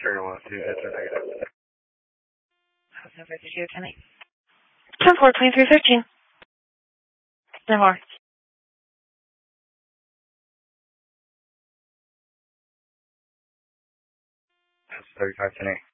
Sure, 1-2, answer negative. House number 3010. 10-4-2313. No more. House 3510.